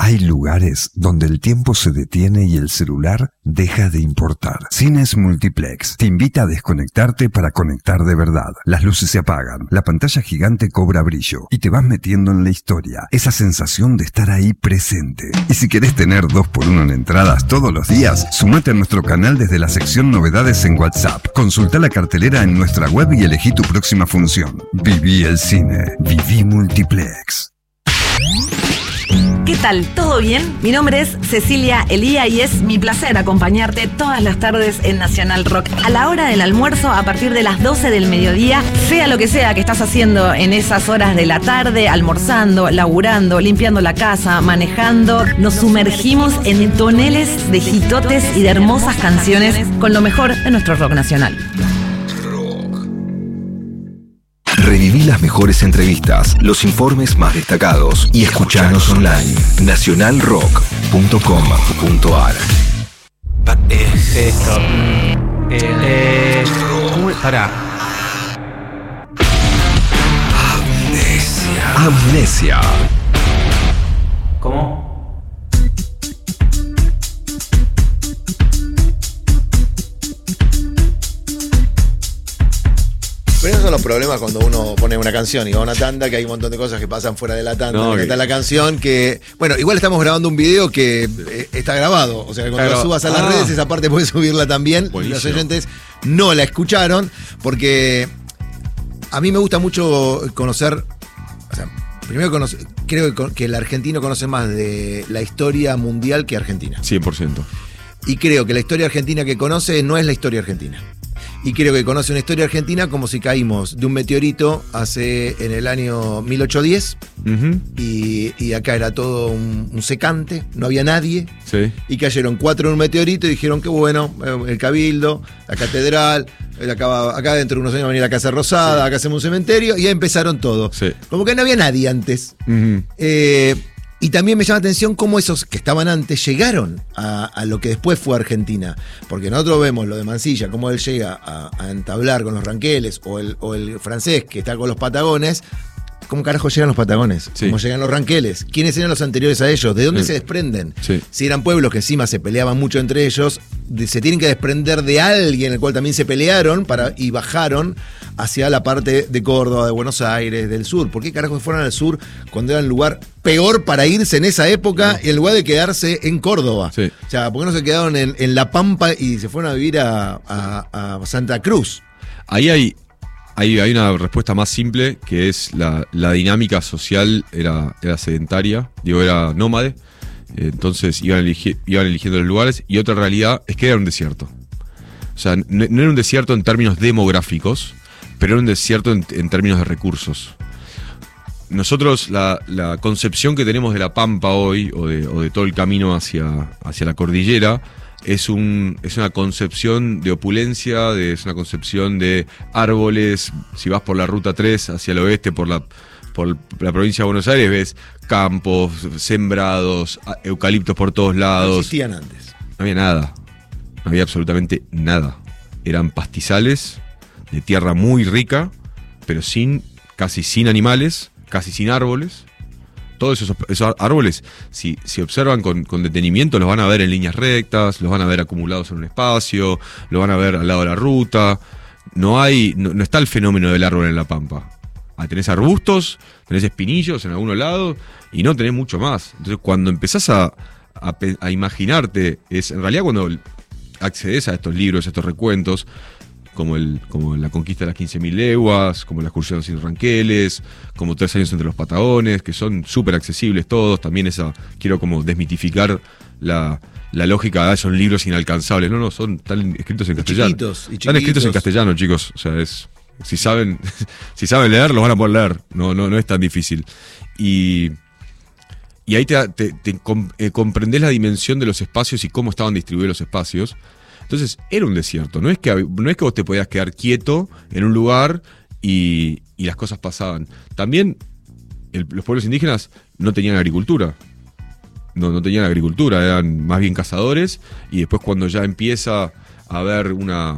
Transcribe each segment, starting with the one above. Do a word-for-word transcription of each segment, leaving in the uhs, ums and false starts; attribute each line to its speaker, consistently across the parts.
Speaker 1: Hay lugares donde el tiempo se detiene y el celular deja de importar. Cines Multiplex te invita a desconectarte para conectar de verdad. Las luces se apagan, la pantalla gigante cobra brillo y te vas metiendo en la historia. Esa sensación de estar ahí presente. Y si querés tener dos por uno en entradas todos los días, sumate a nuestro canal desde la sección Novedades en WhatsApp. Consulta la cartelera en nuestra web y elegí tu próxima función. Viví el cine. Viví Multiplex.
Speaker 2: ¿Qué tal? ¿Todo bien? Mi nombre es Cecilia Elía y es mi placer acompañarte todas las tardes en Nacional Rock. A la hora del almuerzo, a partir de las doce del mediodía, sea lo que sea que estás haciendo en esas horas de la tarde, almorzando, laburando, limpiando la casa, manejando, nos sumergimos en toneles de hitotes y de hermosas canciones con lo mejor de nuestro rock nacional.
Speaker 3: Reviví las mejores entrevistas, los informes más destacados y escuchanos online. nacional rock punto com punto a r.
Speaker 4: Es esto. Eh, eh, Pará.
Speaker 3: Amnesia. Amnesia.
Speaker 4: ¿Cómo?
Speaker 5: Pero esos son los problemas cuando uno pone una canción y va a una tanda, que hay un montón de cosas que pasan fuera de la tanda,
Speaker 6: No,
Speaker 5: que
Speaker 6: que-
Speaker 5: está la canción, que... Bueno, igual estamos grabando un video que eh, está grabado, o sea, que cuando
Speaker 6: Claro.
Speaker 5: lo subas a las
Speaker 6: Ah.
Speaker 5: redes, esa parte puedes subirla también.
Speaker 6: Buenísimo.
Speaker 5: Los oyentes no la escucharon, porque a mí me gusta mucho conocer... O sea, primero conoce- creo que, con- que el argentino conoce más de la historia mundial que Argentina.
Speaker 6: cien por ciento.
Speaker 5: Y creo que la historia argentina que conoce no es la historia argentina. Y creo que conoce una historia argentina como si caímos de un meteorito hace en el año mil ochocientos diez
Speaker 6: Ujú.
Speaker 5: y, y acá era todo un, un secante, no había nadie.
Speaker 6: Sí.
Speaker 5: Y cayeron cuatro en un meteorito y dijeron que bueno, eh, el Cabildo, la Catedral, eh, acá, acá dentro de unos años va a venir la Casa Rosada, acá hacemos un cementerio y ahí empezaron todo.
Speaker 6: Sí.
Speaker 5: Como que no había nadie antes.
Speaker 6: Ujú.
Speaker 5: Eh, y también me llama la atención cómo esos que estaban antes llegaron a, a lo que después fue Argentina. Porque nosotros vemos lo de Mansilla, cómo él llega a, a entablar con los ranqueles, o el, o el francés que está con los patagones. ¿Cómo carajo llegan los patagones?
Speaker 6: Sí.
Speaker 5: ¿Cómo llegan los ranqueles? ¿Quiénes eran los anteriores a ellos? ¿De dónde
Speaker 6: Sí.
Speaker 5: se desprenden?
Speaker 6: Sí.
Speaker 5: Si eran pueblos que encima se peleaban mucho entre ellos, de- se tienen que desprender de alguien el cual también se pelearon para, y bajaron hacia la parte de Córdoba, de Buenos Aires, del sur. ¿Por qué carajo fueron al sur cuando era el lugar peor para irse en esa época y en lugar de quedarse en Córdoba?
Speaker 6: Sí.
Speaker 5: O sea, ¿por qué no se quedaron en, en La Pampa y se fueron a vivir a, a- a Santa Cruz?
Speaker 6: Ahí hay, hay, hay una respuesta más simple, que es la, la dinámica social era, era sedentaria, digo, era nómade. Eh, Entonces iban, eligi- iban eligiendo los lugares. Y otra realidad es que era un desierto. O sea, no, no era un desierto en términos demográficos, pero era un desierto en, en términos de recursos. Nosotros, la, la concepción que tenemos de la Pampa hoy, o de, o de todo el camino hacia, hacia la cordillera, es, un, es una concepción de opulencia, de, es una concepción de árboles. Si vas por la ruta tres hacia el oeste, por la, por la provincia de Buenos Aires, ves campos sembrados, a- eucaliptos por todos
Speaker 5: No
Speaker 6: lados.
Speaker 5: existían antes.
Speaker 6: No había nada. No había absolutamente nada. Eran pastizales de tierra muy rica, pero sin, casi sin animales, casi sin árboles. Todos esos, esos árboles, si, si observan con, con detenimiento, los van a ver en líneas rectas, los van a ver acumulados en un espacio, los van a ver al lado de la ruta. No hay, no, no está el fenómeno del árbol en la Pampa. Ah, tenés arbustos, tenés espinillos en algunos lados y no tenés mucho más. Entonces, cuando empezás a, a, pe- a imaginarte, es en realidad cuando accedes a estos libros, a estos recuentos, como, el, como la conquista de las quince mil leguas, como la excursión sin ranqueles, como tres años entre los Patagones, que son súper accesibles todos. También esa, quiero como desmitificar la, la lógica, ah, son libros inalcanzables. No, no, son, están escritos en
Speaker 5: Y
Speaker 6: castellano.
Speaker 5: chiquitos, y
Speaker 6: Están escritos en
Speaker 5: chiquitos.
Speaker 6: castellano, chicos. O sea, es, si saben, si saben leer, los van a poder leer. No, no, no es tan difícil. Y, y ahí te, te- te com- eh, comprendés la dimensión de los espacios y cómo estaban distribuidos los espacios. Entonces, era un desierto. No es que, hab- no es que vos te podías quedar quieto en un lugar y, y las cosas pasaban. También el- los pueblos indígenas no tenían agricultura. No, no tenían agricultura, eran más bien cazadores. Y después, cuando ya empieza a haber una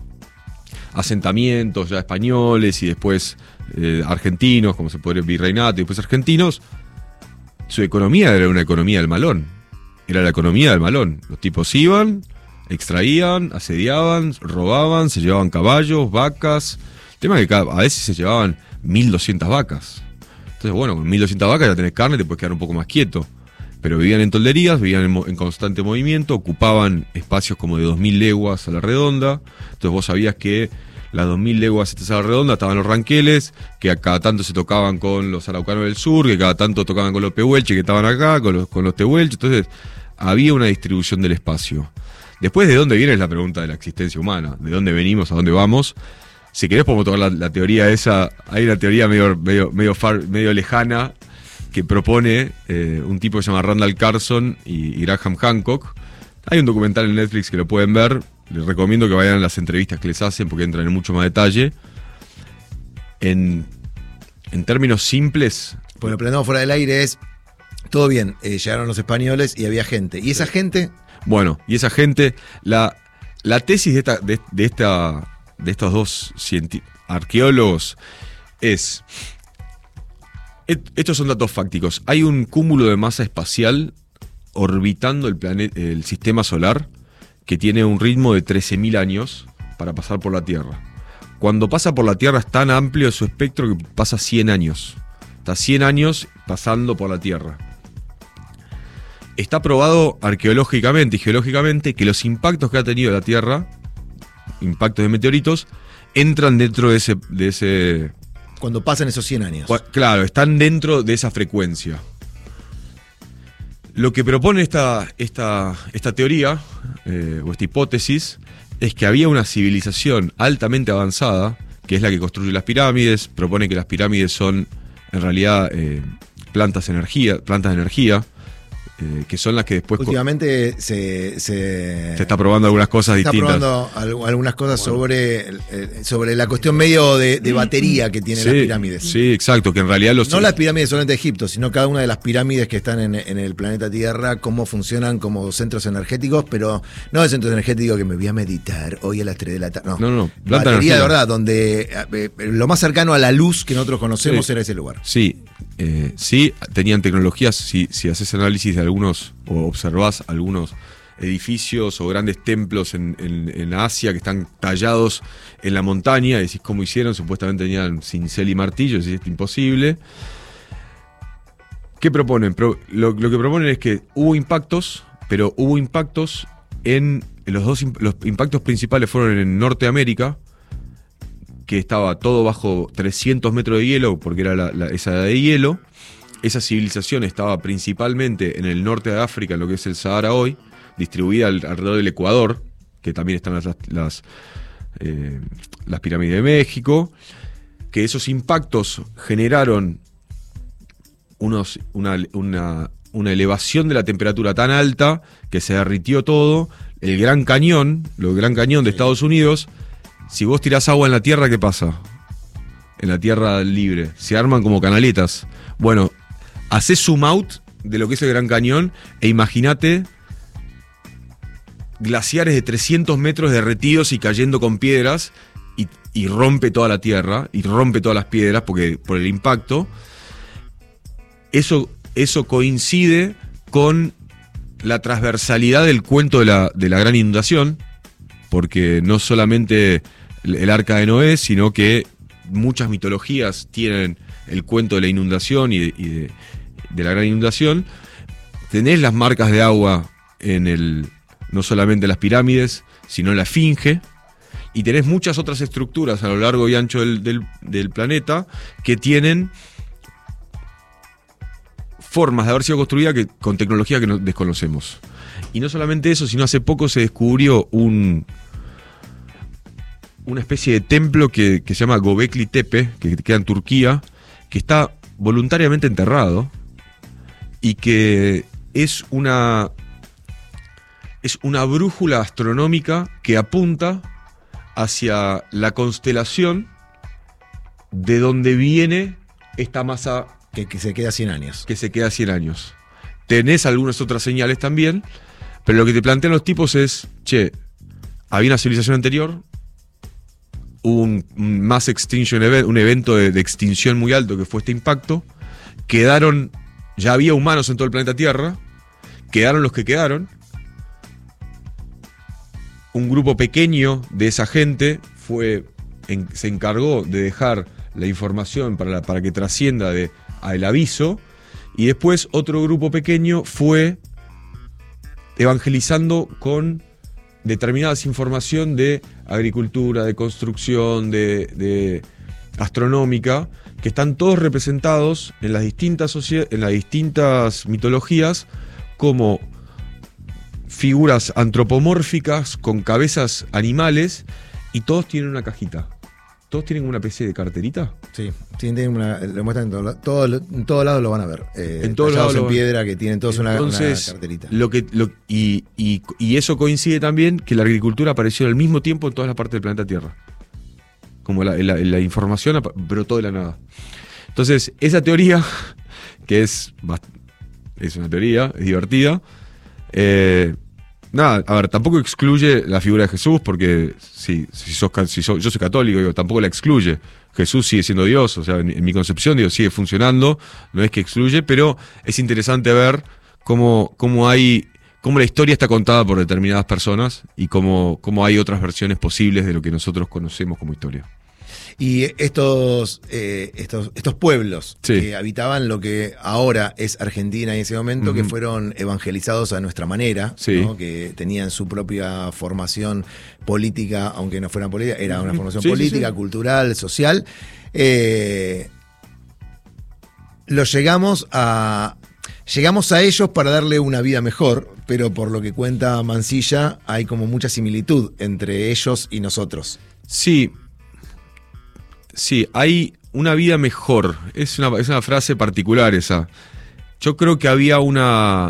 Speaker 6: asentamientos ya españoles y después eh, argentinos, como se puede virreinato, y después argentinos, su economía era una economía del malón. Era la economía del malón. Los tipos iban, extraían, asediaban, robaban, se llevaban caballos, vacas. El tema es que cada, a veces se llevaban mil doscientas vacas. Entonces, bueno, con mil doscientas vacas ya tenés carne, te puedes quedar un poco más quieto. Pero vivían en tolderías, vivían en, en constante movimiento, ocupaban espacios como de dos mil leguas a la redonda. Entonces vos sabías que las dos mil leguas a la redonda estaban los ranqueles, que a cada tanto se tocaban con los araucanos del sur, que cada tanto tocaban con los pehuelches que estaban acá, con los, con los tehuelches. Entonces había una distribución del espacio. Después, ¿de dónde viene? Es la pregunta de la existencia humana. ¿De dónde venimos? ¿A dónde vamos? Si querés podemos tocar la, la teoría esa. Hay una teoría medio, medio, medio, far, medio lejana que propone eh, un tipo que se llama Randall Carlson y, y Graham Hancock. Hay un documental en Netflix que lo pueden ver. Les recomiendo que vayan a las entrevistas que les hacen porque entran en mucho más detalle. En, en términos simples...
Speaker 5: Pues lo planteamos fuera del aire es, todo bien, eh, llegaron los españoles y había gente. ¿Y esa gente?
Speaker 6: Bueno, y esa gente, la, la tesis de, esta, de, de, esta, de estos dos arqueólogos es... Estos son datos fácticos. Hay un cúmulo de masa espacial orbitando el, planeta, el sistema solar que tiene un ritmo de trece mil años para pasar por la Tierra. Cuando pasa por la Tierra es tan amplio su espectro que pasa cien años. Está cien años pasando por la Tierra. Está probado arqueológicamente y geológicamente que los impactos que ha tenido la Tierra, impactos de meteoritos, entran dentro de ese... De ese
Speaker 5: Cuando pasan esos cien años.
Speaker 6: Claro, están dentro de esa frecuencia. Lo que propone esta, esta, esta teoría, eh, o esta hipótesis, es que había una civilización altamente avanzada, que es la que construye las pirámides. Propone que las pirámides son, en realidad, eh, plantas, energía, plantas de energía, eh, que son las que después...
Speaker 5: Últimamente se, se...
Speaker 6: Se está probando algunas cosas
Speaker 5: se está
Speaker 6: distintas.
Speaker 5: Está probando algunas cosas bueno. sobre, sobre la cuestión medio de, de batería que tienen
Speaker 6: sí,
Speaker 5: las pirámides.
Speaker 6: Sí, exacto, que en realidad los...
Speaker 5: No las pirámides solamente de Egipto, sino cada una de las pirámides que están en, en el planeta Tierra, cómo funcionan como centros energéticos, pero no de centros energéticos que me voy a meditar hoy a las tres de la tarde. No,
Speaker 6: no, no.
Speaker 5: Batería energía. De verdad, donde eh, lo más cercano a la luz que nosotros conocemos sí. era ese lugar.
Speaker 6: Sí, eh, sí, tenían tecnologías, si, si haces análisis de algunos o observás algunos edificios o grandes templos en, en, en Asia que están tallados en la montaña, y decís cómo hicieron, supuestamente tenían cincel y martillo, decís es imposible. ¿Qué proponen? Pro, lo, lo que proponen es que hubo impactos, pero hubo impactos en, en los dos los impactos principales fueron en Norteamérica, que estaba todo bajo trescientos metros de hielo, porque era la, la, esa edad de hielo. Esa civilización estaba principalmente en el norte de África, en lo que es el Sahara hoy, distribuida al, alrededor del Ecuador, que también están las, las, eh, las pirámides de México, que esos impactos generaron unos, una, una, una elevación de la temperatura tan alta que se derritió todo. El Gran Cañón, el Gran Cañón de Estados Unidos, si vos tirás agua en la tierra, ¿qué pasa? En la tierra libre, se arman como canaletas. Bueno, hacés zoom out de lo que es el Gran Cañón e imagínate glaciares de trescientos metros derretidos y cayendo con piedras y, y rompe toda la tierra y rompe todas las piedras porque, por el impacto. Eso, eso coincide con la transversalidad del cuento de la, de la gran inundación, porque no solamente el, el Arca de Noé, sino que muchas mitologías tienen el cuento de la inundación y de, y de, de la gran inundación. Tenés las marcas de agua en el, no solamente en las pirámides, sino en la Esfinge, y tenés muchas otras estructuras a lo largo y ancho del, del, del planeta que tienen formas de haber sido construidas que, con tecnología que no desconocemos. Y no solamente eso, sino hace poco se descubrió un una especie de templo que, que se llama Göbekli Tepe, que queda en Turquía, que está voluntariamente enterrado y que es una es una brújula astronómica que apunta hacia la constelación de donde viene esta masa
Speaker 5: que, que se queda cien años.
Speaker 6: Que se queda cien años. Tenés algunas otras señales también, pero lo que te plantean los tipos es, che, había una civilización anterior, hubo un, un mass extinction event, un evento de, de extinción muy alto que fue este impacto, quedaron ya había humanos en todo el planeta Tierra, quedaron los que quedaron. Un grupo pequeño de esa gente fue, en, se encargó de dejar la información para, la, para que trascienda de, a el aviso, y después otro grupo pequeño fue evangelizando con determinadas información de agricultura, de construcción, de, de astronómica, que están todos representados en las distintas socie- en las distintas mitologías como figuras antropomórficas con cabezas animales, y todos tienen una cajita. ¿Todos tienen una especie de carterita?
Speaker 5: Sí, tienen una, lo muestran en todos lados, todo, en todos lados lo van a ver. Eh,
Speaker 6: en todos lados
Speaker 5: en
Speaker 6: lo
Speaker 5: piedra, que tienen todos una,
Speaker 6: Entonces,
Speaker 5: una carterita.
Speaker 6: Lo que, lo, y, y, y eso coincide también que la agricultura apareció al mismo tiempo en todas las partes del planeta Tierra. Como la, la, la información brotó de la nada. Entonces, esa teoría, que es, es una teoría, es divertida, eh, nada, a ver, tampoco excluye la figura de Jesús, porque si, si, sos, si sos, yo soy católico, digo, tampoco la excluye. Jesús sigue siendo Dios, o sea, en, en mi concepción, digo, sigue funcionando, no es que excluye, pero es interesante ver cómo, cómo hay, cómo la historia está contada por determinadas personas y cómo, cómo hay otras versiones posibles de lo que nosotros conocemos como historia.
Speaker 5: Y estos, eh, estos, estos pueblos
Speaker 6: sí.
Speaker 5: que habitaban lo que ahora es Argentina en ese momento, uh-huh. que fueron evangelizados a nuestra manera,
Speaker 6: sí.
Speaker 5: ¿no? Que tenían su propia formación política, aunque no fueran política, era una formación
Speaker 6: sí,
Speaker 5: política,
Speaker 6: sí, sí.
Speaker 5: cultural, social. Eh, lo llegamos a... Llegamos a ellos para darle una vida mejor, pero por lo que cuenta Mansilla, hay como mucha similitud entre ellos y nosotros.
Speaker 6: Sí. Sí, hay una vida mejor. Es una, es una frase particular esa. Yo creo que había una.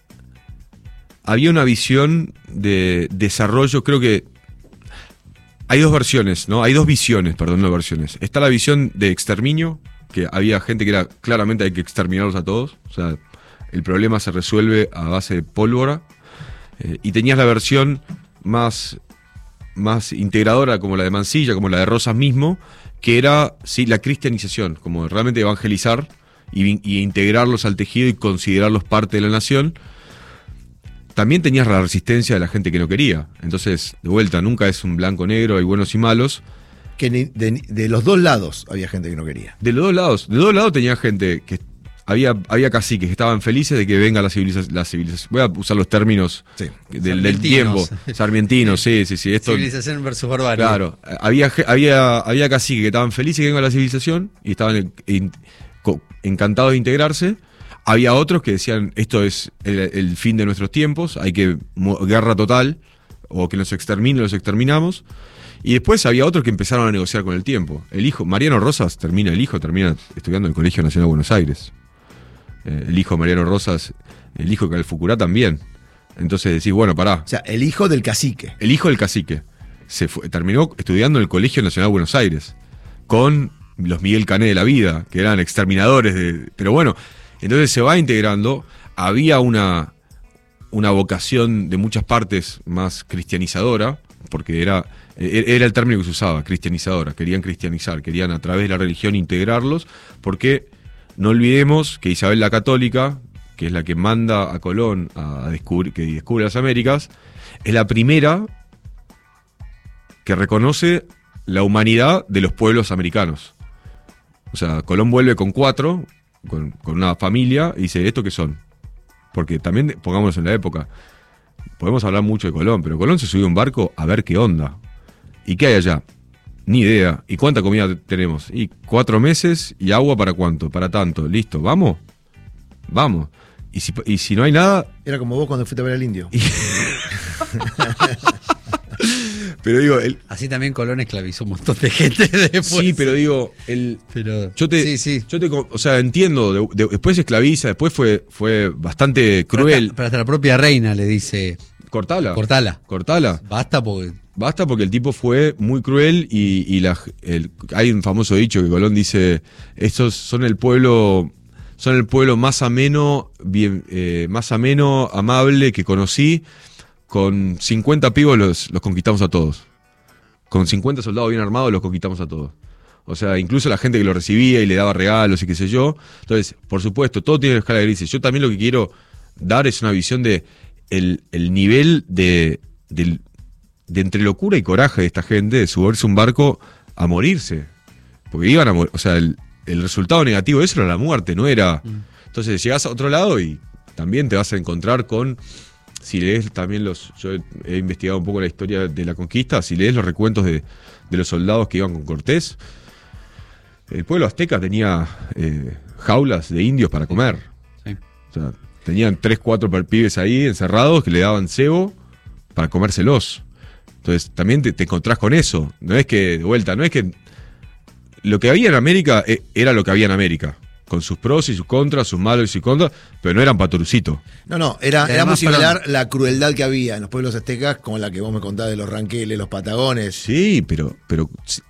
Speaker 6: Había una visión de desarrollo. Creo que hay dos versiones, ¿no? Hay dos visiones, perdón, no versiones. Está la visión de exterminio, que había gente que era claramente hay que exterminarlos a todos. O sea, el problema se resuelve a base de pólvora. Eh, y tenías la versión más, más integradora, como la de Mansilla, como la de Rosas mismo, que era sí, la cristianización, como realmente evangelizar y, y integrarlos al tejido y considerarlos parte de la nación. También tenías la resistencia de la gente que no quería. Entonces, de vuelta, nunca es un blanco-negro, hay buenos y malos.
Speaker 5: Que de, de, de los dos lados había gente que no quería.
Speaker 6: De los dos lados. De los dos lados tenía gente que... Había, había caciques que estaban felices de que venga la civilización. La civilización. Voy a usar los términos
Speaker 5: sí.
Speaker 6: del, del tiempo. Sarmientinos, sí, sí, sí. Esto,
Speaker 7: civilización versus barbarie.
Speaker 6: Claro. Había, había, había caciques que estaban felices de que venga la civilización y estaban en, en, encantados de integrarse. Había otros que decían, esto es el, el fin de nuestros tiempos, hay que guerra total, o que nos exterminen, los exterminamos. Y después había otros que empezaron a negociar con el tiempo. El hijo, Mariano Rosas termina, el hijo termina estudiando en el Colegio Nacional de Buenos Aires. Eh, el hijo Mariano Rosas, el hijo de Calfucurá también. Entonces decís, bueno, pará.
Speaker 5: O sea, el hijo del cacique.
Speaker 6: El hijo del cacique. Se fue, terminó estudiando en el Colegio Nacional de Buenos Aires. Con los Miguel Cané de la vida, que eran exterminadores de. Pero bueno, entonces se va integrando. Había una, una vocación de muchas partes más cristianizadora, porque era, era el término que se usaba, cristianizadora. Querían cristianizar, querían a través de la religión integrarlos, porque no olvidemos que Isabel la Católica, que es la que manda a Colón a descubrir, que descubre las Américas, es la primera que reconoce la humanidad de los pueblos americanos. O sea, Colón vuelve con cuatro, con, con una familia, y dice, ¿esto qué son? Porque también, pongámonos en la época, podemos hablar mucho de Colón, pero Colón se subió a un barco a ver qué onda. ¿Y qué hay allá? Ni idea. ¿Y cuánta comida tenemos? Y cuatro meses y agua para cuánto, para tanto. Listo, ¿vamos? Vamos. Y si, y si no hay nada...
Speaker 5: Era como vos cuando fuiste a ver al indio.
Speaker 6: Y... pero digo... El...
Speaker 7: Así también Colón esclavizó un montón de gente después.
Speaker 6: Sí, pero digo... El...
Speaker 7: Pero...
Speaker 6: Yo te,
Speaker 7: sí, sí.
Speaker 6: Yo te, o sea, entiendo. De, de, después se esclaviza, después fue, fue bastante cruel.
Speaker 7: Pero hasta, pero hasta la propia reina le dice...
Speaker 6: Cortala.
Speaker 7: Cortala.
Speaker 6: Cortala.
Speaker 7: Basta porque...
Speaker 6: Basta porque el tipo fue muy cruel y, y la, el, hay un famoso dicho que Colón dice, estos son el pueblo, son el pueblo más ameno, bien, eh, más ameno, amable que conocí. Con cincuenta pibos los, los conquistamos a todos. Con cincuenta soldados bien armados los conquistamos a todos. O sea, incluso la gente que lo recibía y le daba regalos y qué sé yo. Entonces, por supuesto, todo tiene una escala de grises. Yo también lo que quiero dar es una visión de el, el nivel de, de, de entre locura y coraje de esta gente de subirse a un barco a morirse. Porque iban a morir. O sea, el, el resultado negativo de eso era la muerte, no era... Entonces, llegás a otro lado y también te vas a encontrar con... Si lees también los... Yo he, he investigado un poco la historia de la conquista. Si lees los recuentos de, de los soldados que iban con Cortés, el pueblo azteca tenía eh, jaulas de indios para comer.
Speaker 7: Sí.
Speaker 6: O sea, tenían tres, cuatro pibes ahí encerrados que le daban cebo para comérselos. Entonces, también te, te encontrás con eso. No es que, de vuelta, no es que... Lo que había en América eh, era lo que había en América. Con sus pros y sus contras, sus malos y sus contras, pero no eran Patorucito.
Speaker 5: No, no, era, era muy
Speaker 7: además,
Speaker 5: similar
Speaker 7: perdón.
Speaker 5: la crueldad que había en los pueblos aztecas con la que vos me contabas de los ranqueles, los patagones.
Speaker 6: Sí, pero, pero sí,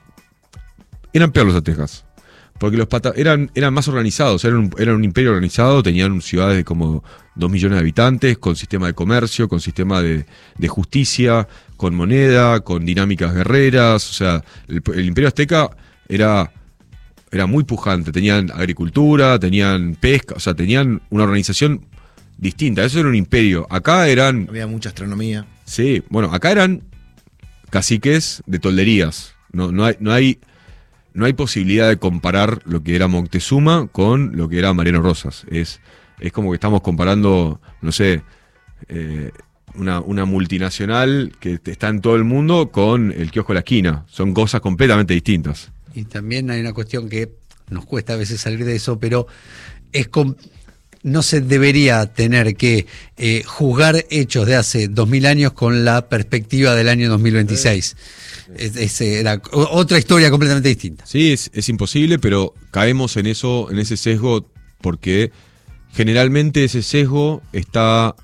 Speaker 6: eran peor los aztecas. Porque los pata eran, eran más organizados, eran un, eran un imperio organizado, tenían ciudades de como dos millones de habitantes, con sistema de comercio, con sistema de, de justicia, con moneda, con dinámicas guerreras. O sea, el, el imperio azteca era, era muy pujante, tenían agricultura, tenían pesca, o sea, tenían una organización distinta. Eso era un imperio. Acá eran...
Speaker 5: Había mucha astronomía.
Speaker 6: Sí, bueno, acá eran caciques de tolderías. No, no hay... No hay No hay posibilidad de comparar lo que era Moctezuma con lo que era Mariano Rosas. Es, es como que estamos comparando, no sé, eh, una, una multinacional que está en todo el mundo con el kiosco de la esquina. Son cosas completamente distintas.
Speaker 7: Y también hay una cuestión que nos cuesta a veces salir de eso, pero es com- no se debería tener que eh, juzgar hechos de hace dos mil años con la perspectiva del año dos mil veintiséis. Es, es, era otra historia completamente distinta.
Speaker 6: Sí, es, es imposible, pero caemos en eso, en ese sesgo, porque generalmente ese sesgo está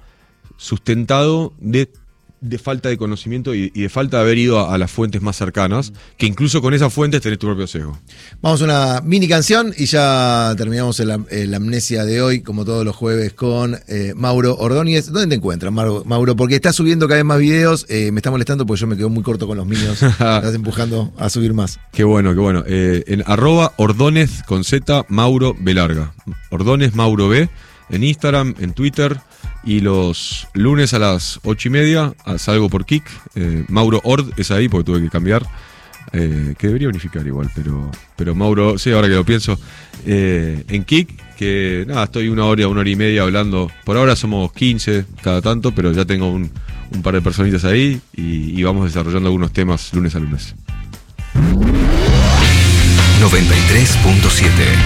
Speaker 6: sustentado de, de falta de conocimiento y, y de falta de haber ido a, a las fuentes más cercanas, que incluso con esas fuentes tenés tu propio sesgo.
Speaker 5: Vamos a una mini canción y ya terminamos el, el amnesia de hoy, como todos los jueves, con eh, Mauro Ordóñez. ¿Dónde te encuentras, Mauro? Mauro? Porque estás subiendo cada vez más videos, eh, me está molestando porque yo me quedo muy corto con los míos. Me estás empujando a subir más.
Speaker 6: Qué bueno, qué bueno. Eh, en arroba Ordóñez con Z, Mauro B larga. Ordóñez Mauro B, en Instagram, en Twitter. Y los lunes a las ocho y media salgo por Kik. Eh, Mauro Ord es ahí porque tuve que cambiar. Eh, que debería unificar igual, pero pero Mauro, sí, ahora que lo pienso. Eh, en Kik, que nada, estoy una hora, una hora y media hablando. Por ahora somos quince cada tanto, pero ya tengo un, un par de personitas ahí y, y vamos desarrollando algunos temas lunes a lunes.
Speaker 3: noventa y tres punto siete